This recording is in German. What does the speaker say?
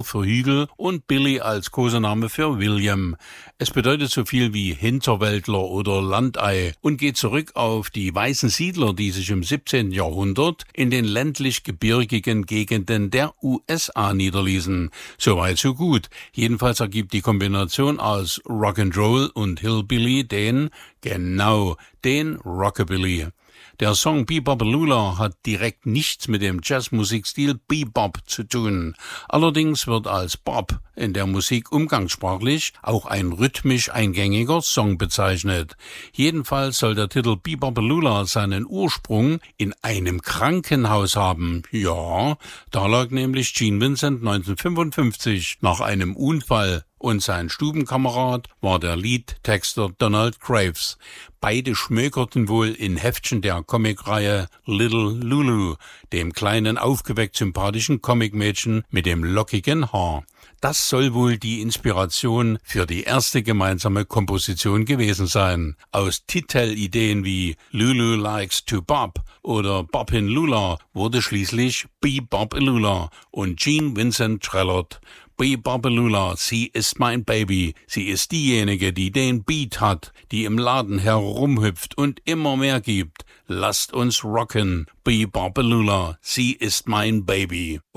für Hügel und Billy als Kosename für William. Es bedeutet so viel wie Hinterwäldler oder Landei und geht zurück auf die weißen Siedler, die sich im 17. Jahrhundert in den ländlich-gebirgigen Gegenden der USA niederließen. Soweit so gut. Jedenfalls ergibt die Kombination aus Rock'n'Roll und Hillbilly den Rockabilly. Der Song Be-Bop-A-Lula hat direkt nichts mit dem Jazzmusikstil Bebop zu tun. Allerdings wird als Bop in der Musik umgangssprachlich auch ein rhythmisch eingängiger Song bezeichnet. Jedenfalls soll der Titel Be-Bop-A-Lula seinen Ursprung in einem Krankenhaus haben. Ja, da lag nämlich Gene Vincent 1955 nach einem Unfall und sein Stubenkamerad war der Liedtexter Donald Graves. Beide schmökerten wohl in Heftchen der Comicreihe Little Lulu, dem kleinen, aufgeweckt sympathischen Comicmädchen mit dem lockigen Haar. Das soll wohl die Inspiration für die erste gemeinsame Komposition gewesen sein. Aus Titelideen wie Lulu Likes to Bop oder Boppin' Lula wurde schließlich Be-Bop-A-Lula und Gene Vincent trällert: Be-Bop-A-Lula, sie ist mein Baby. Sie ist diejenige, die den Beat hat, die im Laden herumhüpft und immer mehr gibt. Lasst uns rocken. Be-Bop-A-Lula, sie ist mein Baby.